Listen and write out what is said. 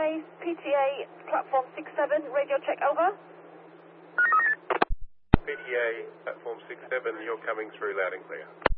PTA platform 67, radio check, over. PTA platform 67, you're coming through loud and clear.